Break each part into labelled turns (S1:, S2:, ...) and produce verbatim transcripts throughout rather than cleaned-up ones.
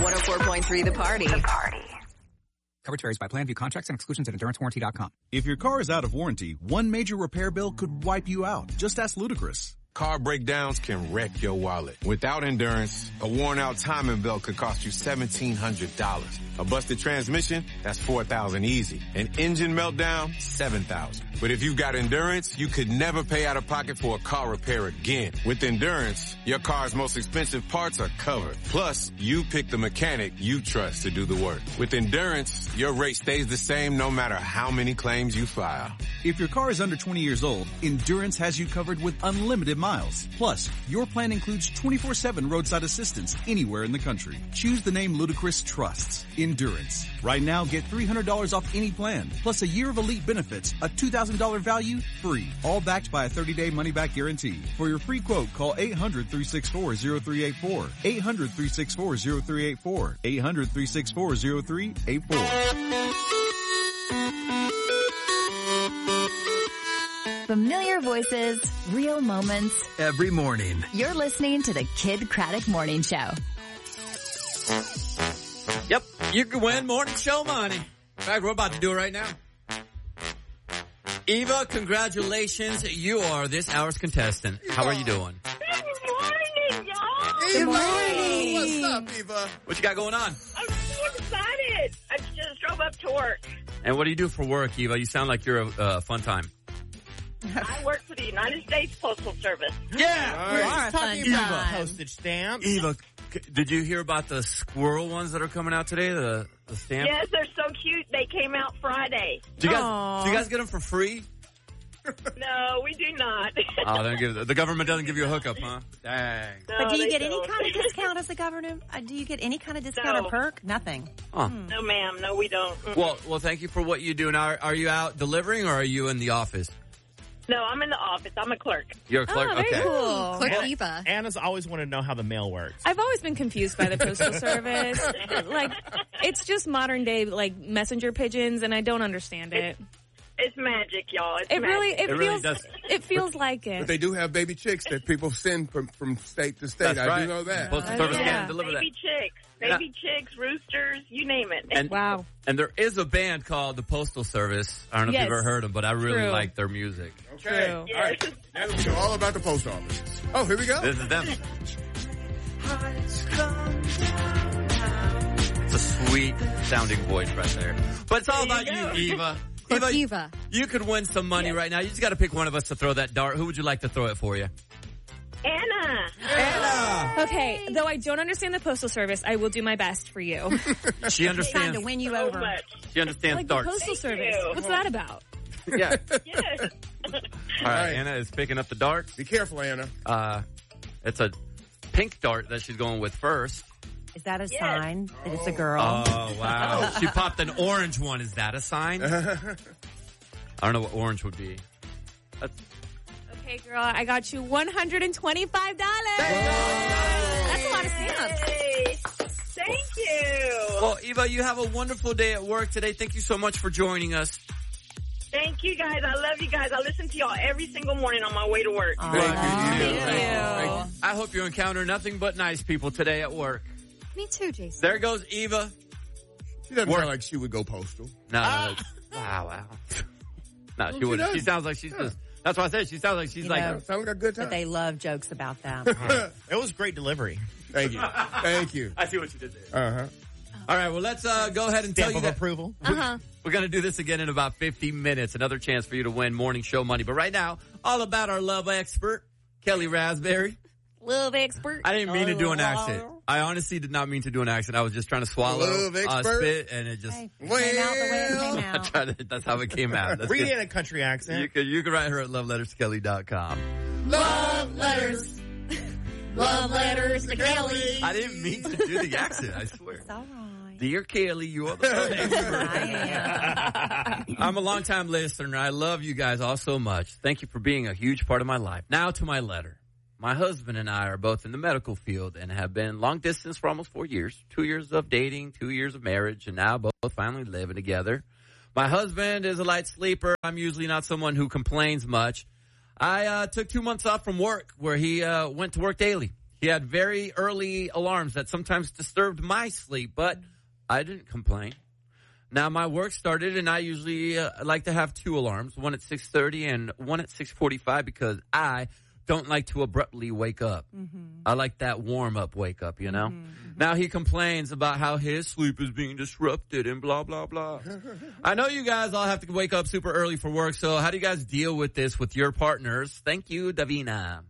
S1: one oh four point three The Party. The Party.
S2: Coverage varies by plan. View contracts and exclusions at endurance warranty dot com.
S3: If your car is out of warranty, one major repair bill could wipe you out. Just ask Ludacris.
S4: Car breakdowns can wreck your wallet. Without Endurance, a worn-out timing belt could cost you seventeen hundred dollars. A busted transmission, that's four thousand dollars easy. An engine meltdown, seven thousand dollars. But if you've got Endurance, you could never pay out of pocket for a car repair again. With Endurance, your car's most expensive parts are covered. Plus, you pick the mechanic you trust to do the work. With Endurance, your rate stays the same no matter how many claims you file.
S3: If your car is under twenty years old, Endurance has you covered with unlimited miles. Plus, your plan includes twenty-four seven roadside assistance anywhere in the country. Choose the name Ludacris trusts, Endurance. Right now, get three hundred dollars off any plan, plus a year of elite benefits, a two thousand dollars value, free. All backed by a thirty-day money-back guarantee. For your free quote, call eight hundred, three six four, zero three eight four. eight hundred, three six four, zero three eight four. eight hundred, three six four, zero three eight four.
S5: Familiar voices, real moments.
S6: Every morning.
S5: You're listening to the Kid Craddock Morning Show.
S7: Yep, you can win morning show money. In fact, we're about to do it right now. Eva, congratulations. You are this hour's contestant. How are you doing?
S8: Good morning, y'all.
S7: Good
S8: morning.
S7: What's up, Eva? What you got going on?
S8: I'm so excited. I just drove up to work.
S7: And what do you do for work, Eva? You sound like you're a uh, fun time.
S8: I work for the United States Postal Service.
S7: Yeah,
S8: we are a fun
S7: Eva.
S8: time.
S7: Postage stamps. Eva, c- did you hear about the squirrel ones that are coming out today? The the stamps.
S8: Yes, they're so cute. They came out Friday.
S7: Do you guys do you guys get them for free?
S8: No, we do not.
S7: Oh, they don't give, the government doesn't give you a hookup, huh? Dang.
S8: No,
S9: But do you
S8: they
S9: get any
S8: don't.
S9: kind of discount as a governor? Uh, do you get any kind of discount
S8: No.
S9: or perk? Nothing.
S7: Huh.
S8: No, ma'am. No, we don't. Mm-mm.
S7: Well, well, thank you for what you do. Now, are, are you out delivering or are you in the office?
S8: No, I'm in the office. I'm a clerk.
S7: You're a clerk.
S10: Oh, very
S7: okay.
S10: cool.
S11: Clerk
S10: Anna-
S11: Eva. Anna's always wanted to know how the mail works.
S10: I've always been confused by the Postal Service. Like, it's just modern day, like, messenger pigeons, and I don't understand it.
S8: It's magic, y'all. It's
S10: It really,
S8: magic.
S10: it, feels, it feels like
S12: But
S10: it.
S12: they do have baby chicks that people send from, from state to state.
S7: That's
S12: I
S7: right.
S12: do know that.
S7: Postal Service
S10: yeah.
S7: can deliver that.
S8: Baby chicks. Baby chicks, roosters, you name it.
S7: And,
S10: wow.
S7: And there is a band called the Postal Service. I don't know
S10: Yes.
S7: if you've ever heard them, but I really
S10: True.
S7: like their music.
S12: Okay.
S10: True.
S12: All right. Now we know all about the post office. Oh, here we go.
S7: This is them. It's a sweet sounding voice right there. But it's all about you, Eva.
S11: Clerk
S7: Eva,
S11: Eva.
S7: you could win some money right now. You just got to pick one of us to throw that dart. Who would you like to throw it for you?
S8: Anna.
S7: Anna.
S10: Okay, though I don't understand the Postal Service, I will do my best for you.
S7: She
S9: Trying
S7: understands.
S9: to win you
S8: So
S9: over.
S8: much.
S7: She understands
S10: Like the
S7: darts.
S10: Postal Service.
S8: you.
S10: What's that about?
S7: Yeah.
S8: Yes.
S7: All right,
S12: right.
S7: Anna is picking up the dart.
S12: Be careful, Anna.
S7: Uh, it's a pink dart that she's going with first.
S9: Is that a
S8: Yes.
S9: sign that it's a girl?
S7: Oh, wow. She popped an orange one. Is that a sign? I don't know what orange would be. That's,
S10: Okay, girl, I got you one hundred twenty-five dollars. That's a lot of stamps.
S8: Hey. Thank you.
S7: well, Eva, you have a wonderful day at work today. Thank you so much for joining us.
S8: Thank you, guys. I love you guys. I listen to y'all every single morning on my way to work.
S12: Thank you, Eva.
S10: Thank
S12: Thank
S10: you.
S7: I hope you encounter nothing but nice people today at work.
S11: Me too, Jason.
S7: There goes Eva.
S12: She doesn't
S7: Work.
S12: sound like she would go postal.
S7: No, no, no. Wow, wow. No, she wouldn't. She sounds like she's just, that's why I said she sounds like she's
S9: You
S7: like,
S9: know,
S12: Sounds like a good
S9: But
S12: time.
S9: they love jokes about that.
S11: It was great delivery.
S12: Thank you. Thank you.
S7: I see what you did there.
S12: Uh-huh.
S7: All right, well, let's uh, go ahead and tell
S11: Stamp
S7: you
S11: of
S7: that
S11: approval.
S10: Uh-huh.
S7: we're going to do this again in about fifty minutes. Another chance for you to win morning show money. But right now, all about our love expert, Kelly Raspberry.
S10: Love expert.
S7: I didn't mean to do an accent. I honestly did not mean to do an accent. I was just trying to swallow,
S12: Love
S7: uh,
S12: expert?
S7: spit, and it just...
S9: Hey, it came out the way it came
S7: I
S9: out.
S7: tried to, that's how it came out. That's
S11: Read
S7: good.
S11: it in a country accent.
S7: You can, you can write her at love letters kelly dot com.
S11: Love letters. Love letters to Kelly.
S7: I didn't mean to do the accent, I swear.
S9: It's all right.
S7: Dear Kelly, you are the love expert.
S9: I am.
S7: I'm a longtime listener. I love you guys all so much. Thank you for being a huge part of my life. Now to my letter. My husband and I are both in the medical field and have been long distance for almost four years. Two years of dating, two years of marriage, and now both finally living together. My husband is a light sleeper. I'm usually not someone who complains much. I uh, took two months off from work where he uh, went to work daily. He had very early alarms that sometimes disturbed my sleep, but I didn't complain. Now, my work started, and I usually uh, like to have two alarms, one at six thirty and one at six forty-five, because I don't like to abruptly wake up. Mm-hmm. I like that warm-up wake up, you know? Mm-hmm. Now, he complains about how his sleep is being disrupted and blah, blah, blah. I know you guys all have to wake up super early for work, so how do you guys deal with this with your partners? Thank you, Davina.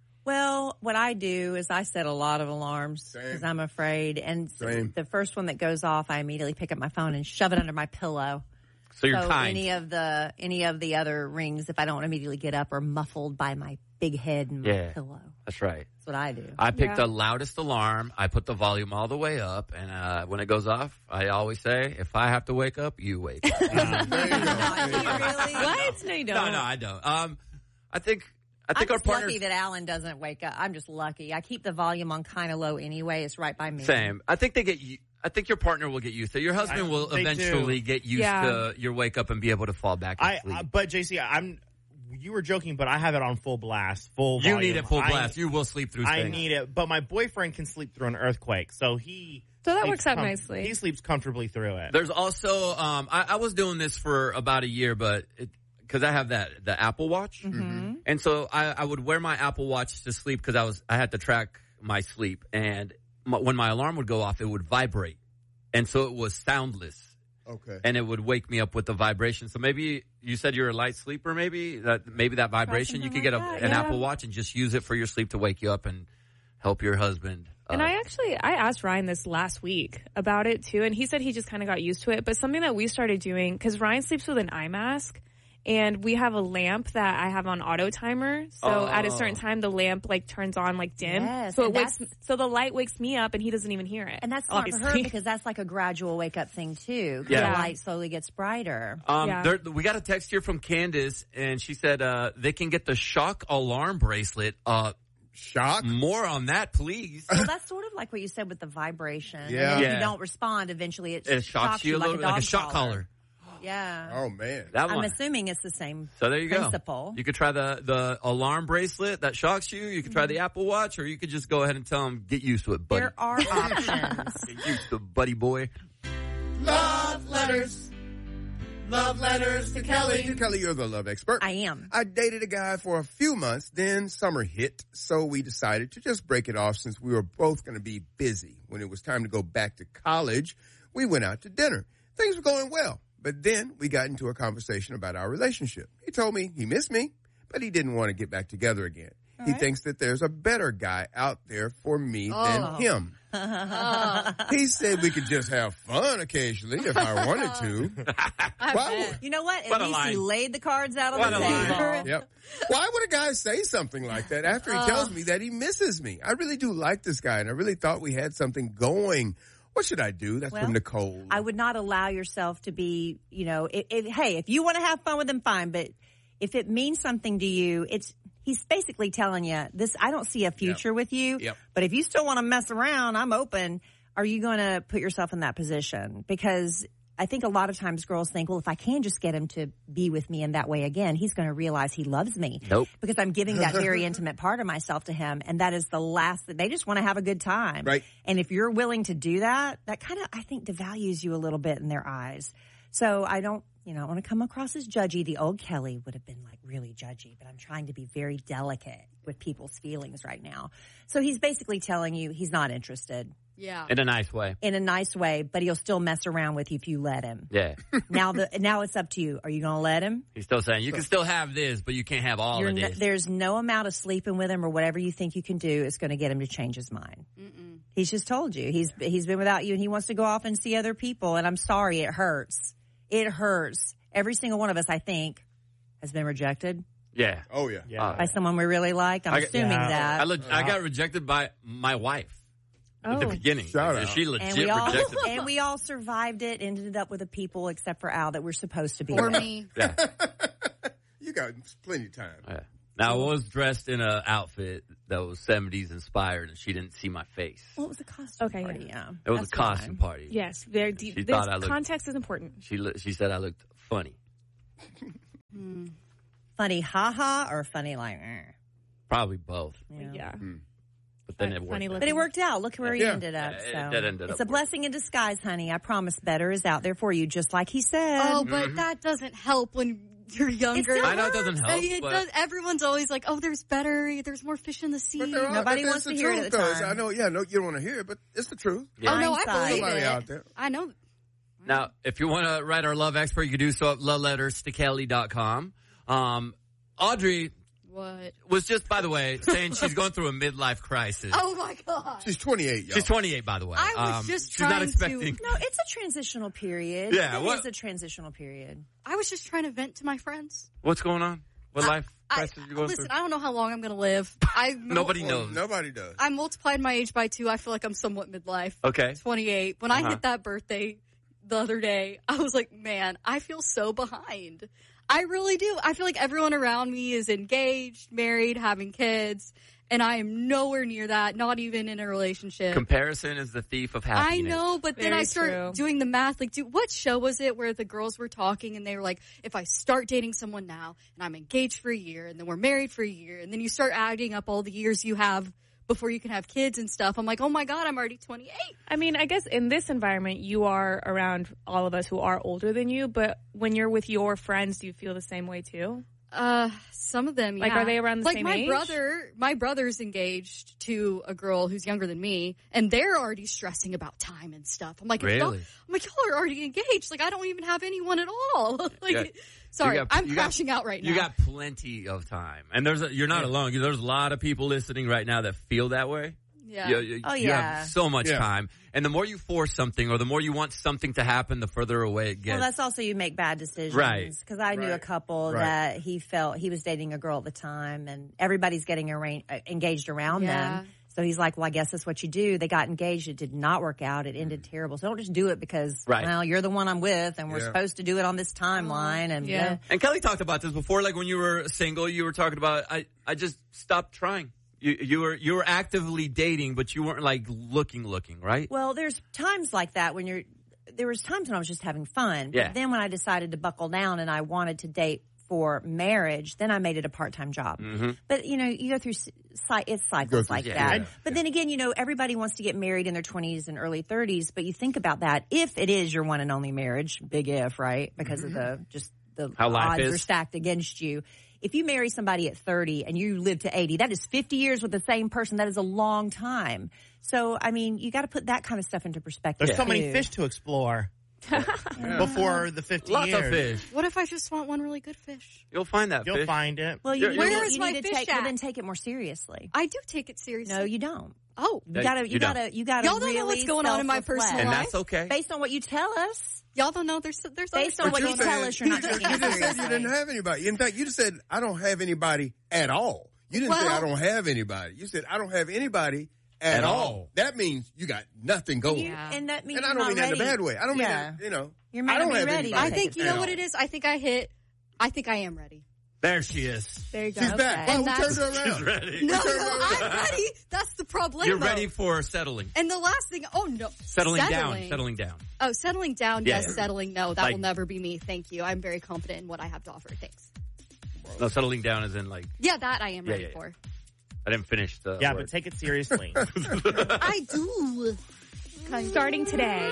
S9: Well, what I do is I set a lot of alarms because I'm afraid. And
S12: Same.
S9: the first one that goes off, I immediately pick up my phone and shove it under my pillow.
S7: So you're
S9: so
S7: kind.
S9: any of the any of the other rings, if I don't immediately get up, are muffled by my big head and my
S7: Yeah.
S9: pillow.
S7: That's right.
S9: That's what I do.
S7: I picked
S10: Yeah.
S7: the loudest alarm. I put the volume all the way up, and uh, when it goes off, I always say, if I have to wake up, you wake up.
S12: There you go.
S9: Really?
S10: What? No, you don't.
S7: No, no, I don't. Um, I think I
S9: I'm
S7: think our
S9: just
S7: partners
S9: lucky that Alan doesn't wake up. I'm just lucky. I keep the volume on kind of low anyway. It's right by me.
S7: same. I think they get. u- I think your partner will get used to it. Your husband
S11: I-
S7: will
S11: they
S7: eventually
S11: do.
S7: get used
S10: Yeah.
S7: to your wake up and be able to fall back
S11: I,
S7: asleep.
S11: uh, but J C, I'm. You were joking, but I have it on full blast, full.
S7: you
S11: volume.
S7: need it full
S11: I-
S7: blast. You will sleep through
S11: I
S7: things.
S11: need it, but my boyfriend can sleep through an earthquake, so he.
S10: So that
S11: sleeps
S10: works out
S11: com-
S10: nicely.
S11: He sleeps comfortably through it.
S7: There's also, um, I, I was doing this for about a year, but because I have that the Apple Watch,
S10: Mm-hmm.
S7: and so I, I would wear my Apple Watch to sleep because I was I had to track my sleep, and my, when my alarm would go off, it would vibrate, and so it was soundless.
S12: Okay.
S7: And it would wake me up with the vibration. So maybe you said you're a light sleeper. Maybe that maybe that vibration you
S10: something
S7: could get a,
S10: like that,
S7: an
S10: yeah.
S7: Apple Watch and just use it for your sleep to wake you up and help your husband.
S10: And
S7: uh,
S10: I actually, I asked Ryan this last week about it too, and he said he just kind of got used to it. But something that we started doing, because Ryan sleeps with an eye mask, and we have a lamp that I have on auto timer. So
S7: Oh.
S10: at a certain time, the lamp like turns on like dim.
S9: Yes,
S10: so it
S9: and
S10: wakes,
S9: that's-
S10: so the light wakes me up, and he doesn't even hear it.
S9: And that's smart for her
S10: obviously.
S9: because that's like a gradual wake up thing too. 'Cause
S7: Yeah.
S9: the light slowly gets brighter.
S7: Um,
S10: Yeah.
S7: there, we got a text here from Candace, and she said uh, they can get the shock alarm bracelet. Uh,
S12: Shock?
S7: more on that, please.
S9: Well, that's sort of like what you said with the vibration.
S12: Yeah.
S9: And if
S7: Yeah.
S9: you don't respond, eventually it,
S7: It shocks you a
S9: like
S7: little,
S9: a,
S7: like a
S9: dog
S7: shock collar.
S9: Yeah.
S12: Oh, man.
S7: That
S9: I'm
S7: one.
S9: assuming it's the same
S7: So there you
S9: principle.
S7: go. You could try the, the alarm bracelet that shocks you. You could try the Apple Watch, or you could just go ahead and tell them, get used to it, buddy.
S9: There are options.
S7: Get used to it, buddy boy.
S11: Love letters. Love letters to Kelly.
S12: Kelly, you're the love expert.
S9: I am.
S12: I dated a guy for a few months, then summer hit, so we decided to just break it off since we were both going to be busy. When it was time to go back to college, we went out to dinner. Things were going well, but then we got into a conversation about our relationship. He told me he missed me, but he didn't want to get back together again.
S9: All
S12: he
S9: right.
S12: thinks that there's a better guy out there for me
S9: Oh.
S12: than him. He said we could just have fun occasionally if I wanted to. Why would,
S9: You know what? At
S7: What a
S9: least he
S7: line.
S9: laid the cards out on
S7: What
S9: the
S7: a line.
S9: table.
S12: Yep. Why would a guy say something like that after he tells me that he misses me? I really do like this guy, and I really thought we had something going. What should I do? That's
S9: Well,
S12: from Nicole.
S9: I would not allow yourself to be, you know, it, it, hey, if you want to have fun with him, fine. But if it means something to you, it's he's basically telling you this. I don't see a future with you.
S12: Yep.
S9: But if you still want to mess around, I'm open. Are you going to put yourself in that position? Because I think a lot of times girls think, well, if I can just get him to be with me in that way again, he's going to realize he loves me.
S7: Nope.
S9: Because I'm giving that very intimate part of myself to him. And that is the last that they just want to have a good time.
S12: Right.
S9: And if you're willing to do that, that kind of, I think, devalues you a little bit in their eyes. So I don't, you know, I want to come across as judgy. The old Kelly would have been like really judgy, but I'm trying to be very delicate with people's feelings right now. So he's basically telling you he's not interested.
S6: Yeah.
S7: In a nice way.
S9: In a nice way, but he'll still mess around with you if you let him.
S7: Yeah.
S9: Now the now it's up to you. Are you going to let him?
S7: He's still saying, you can still have this, but you can't have all
S9: You're
S7: of
S9: no,
S7: this.
S9: there's no amount of sleeping with him or whatever you think you can do is going to get him to change his mind.
S6: Mm-mm.
S9: He's just told you he's he's been without you and he wants to go off and see other people. And I'm sorry, it hurts. It hurts. Every single one of us, I think, has been rejected
S7: Yeah.
S12: oh, yeah.
S11: Yeah.
S9: by someone we really like. I'm
S7: I-
S9: assuming
S11: yeah.
S9: that.
S7: I, le- I got rejected by my wife at the
S10: Oh.
S7: beginning.
S12: Shout out.
S7: She
S9: and
S7: legit
S9: we all
S7: rejected me.
S9: and we all survived it. Ended up with the people except for Al that we're supposed to be
S6: For
S9: with.
S6: me.
S7: Yeah.
S12: You got plenty of time.
S7: Yeah. Now, I was dressed in an outfit that was seventies inspired, and she didn't see my face.
S9: Well, it was a costume
S10: Okay,
S9: party.
S10: yeah.
S9: Yeah,
S7: It was
S9: That's
S7: a costume
S9: fine.
S7: party.
S10: Yes, very deep.
S7: She
S10: This
S7: thought I looked-
S10: context is important.
S7: She lo- she said I looked funny.
S9: Funny, haha, or funny like. eh.
S7: Probably both.
S9: Yeah.
S10: Yeah.
S7: But then it worked.
S9: But it worked out. Look where he
S7: Yeah.
S9: ended up.
S7: Yeah,
S9: So
S7: it did end
S9: it's
S7: up
S9: a blessing in disguise, honey. I promise better is out there for you, just like he said.
S6: Oh, but that doesn't help when you're younger.
S9: still I know it doesn't
S6: hurts.
S9: help,
S6: It
S9: but-
S6: does, everyone's always like, oh, there's better, there's more fish in the sea.
S12: But there are-
S9: Nobody
S12: but
S9: wants
S12: that's
S9: to
S12: the
S9: hear it
S12: truth,
S9: at the
S12: though. It's-
S9: time.
S12: I know, yeah, no, you don't want to hear it, but it's the truth.
S7: Yeah.
S6: Oh, no, I believe
S12: Somebody
S6: it.
S12: out there.
S6: I know.
S7: Now, if you want to write our love expert, you can do so at love letters to kelly dot com. Um, Audrey
S6: What?
S7: was just, by the way, saying she's going through a midlife crisis.
S6: Oh, my God.
S12: She's twenty-eight, y'all.
S7: She's twenty-eight, by the way.
S6: I was
S7: Um,
S6: just
S7: she's not
S6: trying to-
S7: expecting.
S9: No, it's a transitional period.
S7: Yeah,
S9: It
S7: what-
S9: is a transitional period.
S6: I was just trying to vent to my friends.
S7: What's going on? What life crisis are you going
S6: Listen,
S7: through?
S6: I don't know how long I'm going to live. I
S7: Nobody knows.
S12: Nobody does.
S6: I multiplied my age by two. I feel like I'm somewhat midlife.
S7: Okay.
S6: twenty-eight. When I
S7: Uh-huh.
S6: hit that birthday the other day, I was like, man, I feel so behind. I really do. I feel like everyone around me is engaged, married, having kids, and I am nowhere near that, not even in a relationship.
S7: Comparison is the thief of happiness.
S6: I know, but then
S10: Very
S6: I start
S10: true.
S6: doing the math. Like, dude, what show was it where the girls were talking and they were like, if I start dating someone now and I'm engaged for a year and then we're married for a year and then you start adding up all the years you have before you can have kids and stuff. I'm like, oh my God, I'm already twenty-eight.
S10: I mean, I guess in this environment, you are around all of us who are older than you, but when you're with your friends, do you feel the same way too?
S6: Uh, some of them,
S10: Like,
S6: yeah.
S10: are they around the
S6: like
S10: same
S6: my
S10: age?
S6: brother, my brother's engaged to a girl who's younger than me, and they're already stressing about time and stuff. I'm like,
S7: Really?
S6: y'all, I'm like, y'all are already engaged. Like, I don't even have anyone at all. like,
S7: Yeah.
S6: sorry,
S7: You got-
S6: I'm
S7: you got-
S6: crashing out right now.
S7: You got plenty of time. And there's a, you're not alone. There's a lot of people listening right now that feel that way.
S6: Yeah.
S7: You, you-
S9: Oh,
S7: you
S9: yeah.
S7: have so much
S12: Yeah.
S7: time. And the more you force something or the more you want something to happen, the further away it gets.
S9: Well, that's also you make bad decisions.
S7: Right.
S9: Because I knew a
S12: Right.
S9: couple
S12: Right.
S9: that he felt he was dating a girl at the time, and everybody's getting arra- uh, engaged around
S6: Yeah.
S9: them. So he's like, well, I guess that's what you do. They got engaged. It did not work out. It ended terrible. So don't just do it because,
S7: Right.
S9: well, you're the one I'm with, and we're
S12: Yeah.
S9: supposed to do it on this timeline. And
S10: Yeah.
S9: yeah.
S7: And Kelly talked about this before, like when you were single, you were talking about, I, I just stopped trying. You, you were, you were actively dating, but you weren't like looking, looking, right?
S9: Well, there's times like that when you're, there was times when I was just having fun.
S7: Yeah.
S9: But then when I decided to buckle down and I wanted to date for marriage, then I made it a part-time job.
S7: Mm-hmm.
S9: But, you know, you go through, cy- it's cycles
S12: through-
S9: like
S7: yeah,
S9: that.
S7: yeah,
S9: but then again, you know, everybody wants to get married in their twenties and early thirties, but you think about that. If it is your one and only marriage, big if, right? Because of the, just the
S7: How life
S9: odds
S7: is.
S9: are stacked against you. If you marry somebody at thirty and you live to eighty, that is fifty years with the same person. That is a long time. So, I mean, you got to put that kind of stuff into perspective.
S11: There's so many
S9: too.
S11: fish to explore before the fifty
S7: Lots
S11: years.
S7: of fish.
S6: What if I just want one really good fish?
S7: You'll find that
S11: You'll
S7: fish.
S11: find it.
S9: Well, you,
S7: You're-
S9: need,
S6: Where
S9: you
S6: is
S9: need
S6: my
S9: to
S6: fish
S9: take, well,
S6: at?
S9: then take it more seriously.
S6: I do take it seriously.
S9: No, you don't.
S6: Oh,
S9: You
S7: Yeah,
S9: gotta,
S7: you
S9: you,
S7: don't.
S9: gotta, you gotta.
S6: Y'all don't know
S9: really
S6: what's going on in my
S9: self-reflect.
S6: personal
S7: and
S6: life.
S7: that's okay.
S9: Based on what you tell us,
S6: y'all don't know there's there's other
S9: based on
S6: stuff
S9: what
S6: going
S9: you
S12: said-
S9: tell us, you're not
S12: you just,
S9: taking it
S12: you just said you
S9: seriously.
S12: didn't have anybody. In fact, you just said, I don't have anybody at all. You didn't say,
S6: Well-
S12: I don't have anybody. You said, I don't have anybody at,
S7: At
S12: all.
S7: all.
S12: That means you got nothing going.
S9: You- and that means
S12: And I
S9: you're
S12: don't
S9: not
S12: mean that in a
S9: ready.
S12: bad way. I don't
S9: Yeah.
S12: mean that, you know.
S9: You're meant
S12: I don't
S9: to be
S12: have
S9: ready.
S12: anybody.
S6: I think you
S12: at
S6: know
S12: all.
S6: what it is. I think I hit. I think I am ready.
S7: There she is.
S10: There you go.
S12: She's back.
S9: Okay.
S12: Wow, we
S6: And
S12: turned her
S6: that's-
S12: around.
S7: She's ready.
S6: No,
S12: turned
S6: no,
S12: her
S6: I'm
S12: around.
S6: ready. That's the problem.
S7: You're ready for settling.
S6: And the last thing, oh no,
S7: Settling, down. Settling down.
S6: Oh, settling down.
S7: Yeah.
S6: Yes, settling. No, that
S7: Like-
S6: will never be me. Thank you. I'm very confident in what I have to offer. Thanks.
S7: No, settling down is in like,
S6: Yeah, that I am
S7: Yeah,
S6: ready
S7: yeah, yeah.
S6: for.
S7: I didn't finish the
S11: Yeah,
S7: word.
S11: but take it seriously.
S6: I do.
S10: Starting today.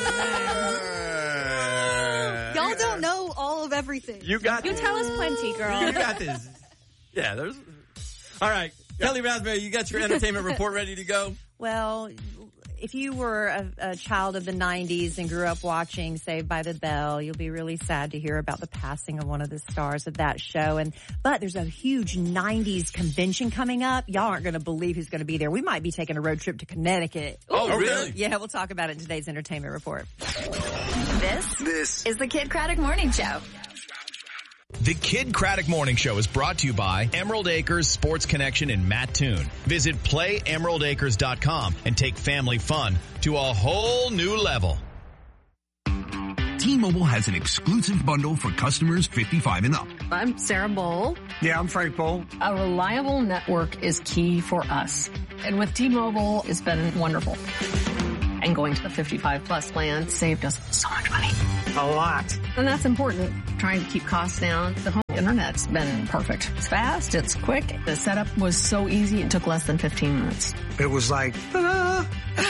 S6: Y'all don't know all of everything.
S7: You got
S10: You
S7: this.
S10: tell us plenty, girl.
S7: You got this. Yeah, there's. All right. Kelly Raspberry, you got your entertainment report ready to go?
S9: Well, if you were a, a child of the nineties and grew up watching Saved by the Bell, you'll be really sad to hear about the passing of one of the stars of that show. And but there's a huge nineties convention coming up. Y'all aren't going to believe who's going to be there. We might be taking a road trip to Connecticut.
S7: Oh, really?
S9: Yeah, we'll talk about it in today's entertainment report.
S5: This, this is the Kid Craddock Morning Show.
S13: The Kid Craddock Morning Show is brought to you by Emerald Acres Sports Connection in Mattoon. Visit play emerald acres dot com and take family fun to a whole new level.
S14: T-Mobile has an exclusive bundle for customers fifty-five and up.
S15: I'm Sarah Bowl.
S14: Yeah, I'm Frank Bowl.
S15: A reliable network is key for us. And with T-Mobile, it's been wonderful. And going to the fifty-five plus plan saved us so much money.
S14: A lot.
S15: And that's important, trying to keep costs down. The home internet's been perfect. It's fast, it's quick. The setup was so easy, it took less than fifteen minutes.
S16: It was like, ta-da!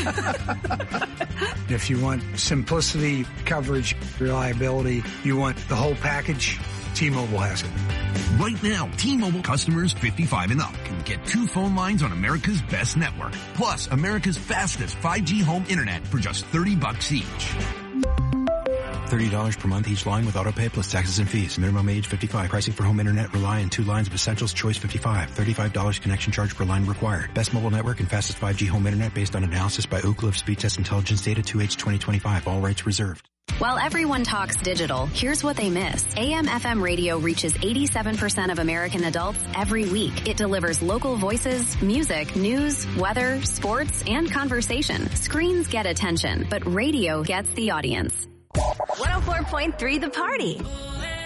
S16: If you want simplicity, coverage, reliability, you want the whole package, T-Mobile has it.
S14: Right now, T-Mobile customers fifty-five and up can get two phone lines on America's best network, plus America's fastest five G home internet for just thirty bucks each.
S17: thirty dollars per month each line with autopay plus taxes and fees. Minimum age fifty-five. Pricing for home internet rely on two lines of Essentials Choice fifty-five. thirty-five dollars connection charge per line required. Best mobile network and fastest five G home internet based on analysis by Ookla of Speed Test Intelligence Data two H twenty twenty-five. All rights reserved.
S5: While everyone talks digital, here's what they miss. A M F M radio reaches eighty-seven percent of American adults every week. It delivers local voices, music, news, weather, sports, and conversation. Screens get attention, but radio gets the audience.
S1: one oh four point three The Party.